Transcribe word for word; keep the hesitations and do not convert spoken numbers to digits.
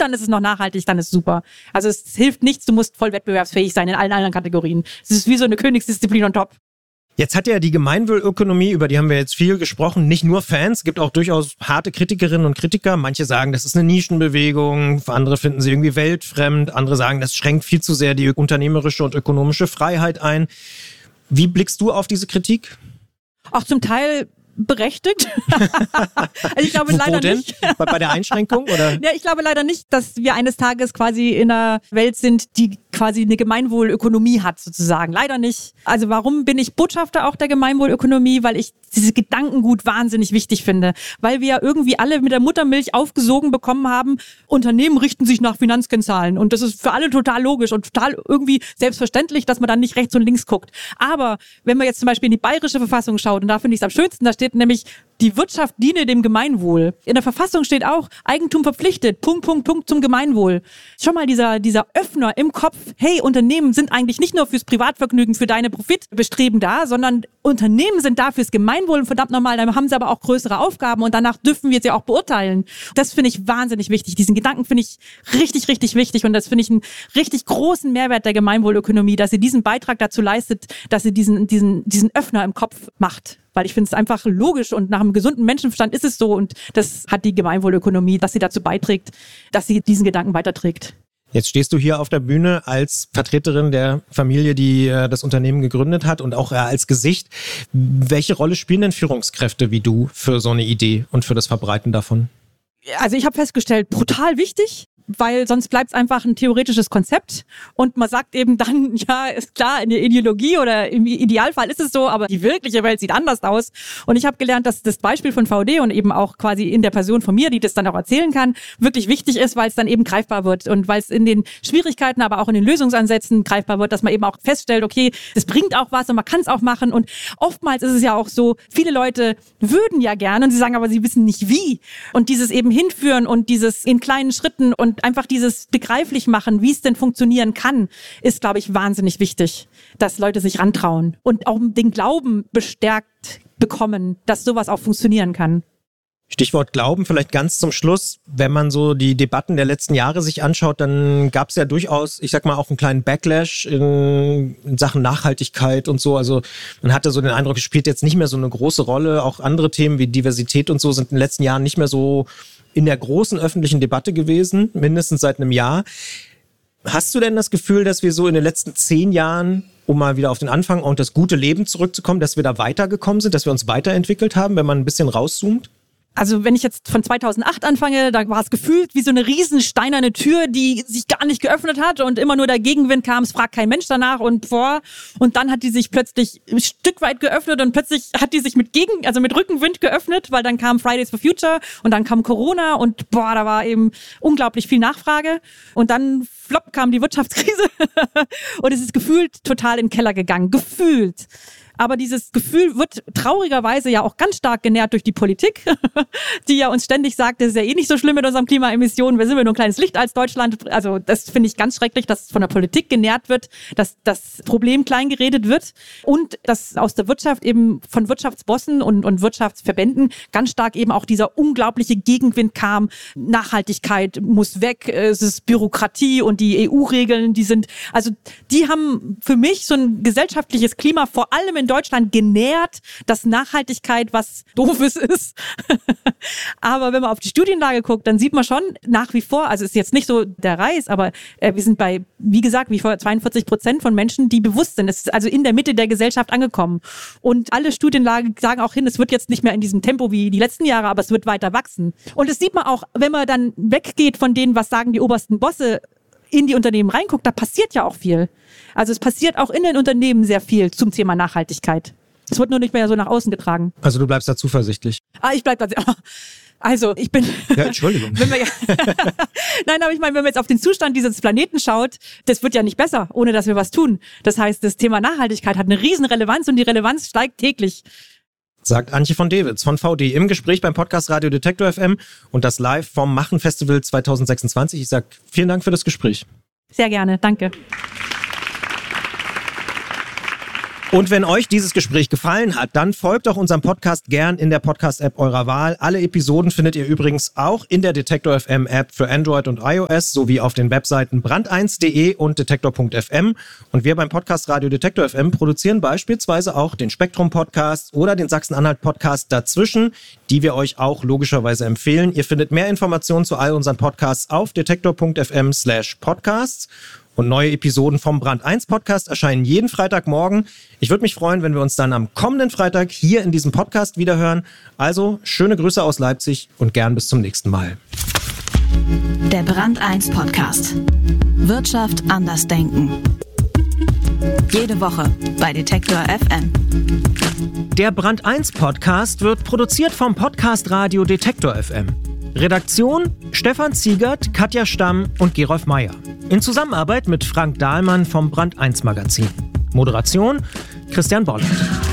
dann ist es noch nachhaltig, dann ist es super. Also es hilft nichts, du musst voll wettbewerbsfähig sein in allen anderen Kategorien. Es ist wie so eine Königsdisziplin on top. Jetzt hat ja die Gemeinwohlökonomie, über die haben wir jetzt viel gesprochen, nicht nur Fans, es gibt auch durchaus harte Kritikerinnen und Kritiker. Manche sagen, das ist eine Nischenbewegung, andere finden sie irgendwie weltfremd, andere sagen, das schränkt viel zu sehr die unternehmerische und ökonomische Freiheit ein. Wie blickst du auf diese Kritik? Auch zum Teil berechtigt. Also ich glaube Wo, leider wo denn? nicht. Bei, bei der Einschränkung? Oder? Ja, ich glaube leider nicht, dass wir eines Tages quasi in einer Welt sind, die quasi eine Gemeinwohlökonomie hat, sozusagen. Leider nicht. Also warum bin ich Botschafter auch der Gemeinwohlökonomie? Weil ich diese Gedankengut wahnsinnig wichtig finde. Weil wir ja irgendwie alle mit der Muttermilch aufgesogen bekommen haben, Unternehmen richten sich nach Finanzkennzahlen. Und das ist für alle total logisch und total irgendwie selbstverständlich, dass man dann nicht rechts und links guckt. Aber wenn man jetzt zum Beispiel in die bayerische Verfassung schaut, und da finde ich es am schönsten, da steht nämlich, die Wirtschaft diene dem Gemeinwohl. In der Verfassung steht auch, Eigentum verpflichtet, Punkt, Punkt, Punkt zum Gemeinwohl. Schon mal dieser, dieser Öffner im Kopf, hey, Unternehmen sind eigentlich nicht nur fürs Privatvergnügen, für deine Profitbestreben da, sondern Unternehmen sind da fürs Gemeinwohl und verdammt nochmal, dann haben sie aber auch größere Aufgaben und danach dürfen wir sie auch beurteilen. Das finde ich wahnsinnig wichtig. Diesen Gedanken finde ich richtig, richtig wichtig und das finde ich einen richtig großen Mehrwert der Gemeinwohlökonomie, dass sie diesen Beitrag dazu leistet, dass sie diesen, diesen, diesen Öffner im Kopf macht. Weil ich finde es einfach logisch und nach einem gesunden Menschenverstand ist es so und das hat die Gemeinwohlökonomie, dass sie dazu beiträgt, dass sie diesen Gedanken weiterträgt. Jetzt stehst du hier auf der Bühne als Vertreterin der Familie, die äh, das Unternehmen gegründet hat und auch äh, als Gesicht. Welche Rolle spielen denn Führungskräfte wie du für so eine Idee und für das Verbreiten davon? Also ich habe festgestellt, brutal wichtig. Weil sonst bleibt es einfach ein theoretisches Konzept und man sagt eben dann, ja, ist klar, in der Ideologie oder im Idealfall ist es so, aber die wirkliche Welt sieht anders aus. Und ich habe gelernt, dass das Beispiel von V D und eben auch quasi in der Person von mir, die das dann auch erzählen kann, wirklich wichtig ist, weil es dann eben greifbar wird und weil es in den Schwierigkeiten, aber auch in den Lösungsansätzen greifbar wird, dass man eben auch feststellt, okay, das bringt auch was und man kann es auch machen. Und oftmals ist es ja auch so, viele Leute würden ja gerne und sie sagen aber, sie wissen nicht wie. Und dieses eben hinführen und dieses in kleinen Schritten und einfach dieses begreiflich machen, wie es denn funktionieren kann, ist, glaube ich, wahnsinnig wichtig, dass Leute sich rantrauen und auch den Glauben bestärkt bekommen, dass sowas auch funktionieren kann. Stichwort Glauben, vielleicht ganz zum Schluss. Wenn man so die Debatten der letzten Jahre sich anschaut, dann gab es ja durchaus, ich sag mal, auch einen kleinen Backlash in, in Sachen Nachhaltigkeit und so. Also man hatte so den Eindruck, es spielt jetzt nicht mehr so eine große Rolle. Auch andere Themen wie Diversität und so sind in den letzten Jahren nicht mehr so in der großen öffentlichen Debatte gewesen, mindestens seit einem Jahr. Hast du denn das Gefühl, dass wir so in den letzten zehn Jahren, um mal wieder auf den Anfang und das gute Leben zurückzukommen, dass wir da weitergekommen sind, dass wir uns weiterentwickelt haben, wenn man ein bisschen rauszoomt? Also wenn ich jetzt von zweitausendacht anfange, da war es gefühlt wie so eine riesen steinerne Tür, die sich gar nicht geöffnet hat und immer nur der Gegenwind kam, es fragt kein Mensch danach und vor. Und dann hat die sich plötzlich ein Stück weit geöffnet und plötzlich hat die sich mit Gegen, also mit Rückenwind geöffnet, weil dann kam Fridays for Future und dann kam Corona und boah, da war eben unglaublich viel Nachfrage. Und dann flop kam die Wirtschaftskrise und es ist gefühlt total in den Keller gegangen. Gefühlt. Aber dieses Gefühl wird traurigerweise ja auch ganz stark genährt durch die Politik, die ja uns ständig sagt, das ist ja eh nicht so schlimm mit unseren Klimaemissionen, wir sind ja nur ein kleines Licht als Deutschland. Also das finde ich ganz schrecklich, dass von der Politik genährt wird, dass das Problem kleingeredet wird und dass aus der Wirtschaft eben von Wirtschaftsbossen und, und Wirtschaftsverbänden ganz stark eben auch dieser unglaubliche Gegenwind kam. Nachhaltigkeit muss weg, es ist Bürokratie und die E U-Regeln, die sind, also die haben für mich so ein gesellschaftliches Klima vor allem in Deutschland genährt, dass Nachhaltigkeit was Doofes ist. Aber wenn man auf die Studienlage guckt, dann sieht man schon nach wie vor, also ist jetzt nicht so der Reiß, aber äh, wir sind bei, wie gesagt, wie vor zweiundvierzig Prozent von Menschen, die bewusst sind. Es ist also in der Mitte der Gesellschaft angekommen. Und alle Studienlagen sagen auch hin, es wird jetzt nicht mehr in diesem Tempo wie die letzten Jahre, aber es wird weiter wachsen. Und das sieht man auch, wenn man dann weggeht von denen, was sagen die obersten Bosse, in die Unternehmen reinguckt, da passiert ja auch viel. Also es passiert auch in den Unternehmen sehr viel zum Thema Nachhaltigkeit. Es wird nur nicht mehr so nach außen getragen. Also du bleibst da zuversichtlich? Ah, ich bleib da. Also ich bin... Ja, Entschuldigung. wenn wir ja, Nein, aber ich meine, wenn man jetzt auf den Zustand dieses Planeten schaut, das wird ja nicht besser, ohne dass wir was tun. Das heißt, das Thema Nachhaltigkeit hat eine riesen Relevanz und die Relevanz steigt täglich. Sagt Antje von Dewitz von V D im Gespräch beim Podcast Radio Detektor F M und das live vom Machen Festival zwanzig sechsundzwanzig. Ich sage vielen Dank für das Gespräch. Sehr gerne, danke. Und wenn euch dieses Gespräch gefallen hat, dann folgt doch unserem Podcast gern in der Podcast-App eurer Wahl. Alle Episoden findet ihr übrigens auch in der Detektor F M App für Android und iOS sowie auf den Webseiten brand eins punkt de und detektor punkt f m. Und wir beim Podcast Radio Detektor F M produzieren beispielsweise auch den Spektrum-Podcast oder den Sachsen-Anhalt-Podcast dazwischen, die wir euch auch logischerweise empfehlen. Ihr findet mehr Informationen zu all unseren Podcasts auf detektor punkt f m slash podcasts. Und neue Episoden vom Brand eins Podcast erscheinen jeden Freitagmorgen. Ich würde mich freuen, wenn wir uns dann am kommenden Freitag hier in diesem Podcast wiederhören. Also schöne Grüße aus Leipzig und gern bis zum nächsten Mal. Der Brand eins Podcast. Wirtschaft anders denken. Jede Woche bei Detektor F M. Der Brand eins Podcast wird produziert vom Podcast Radio Detektor F M. Redaktion Stefan Ziegert, Katja Stamm und Gerolf Meyer. In Zusammenarbeit mit Frank Dahlmann vom Brand eins Magazin. Moderation Christian Bolland.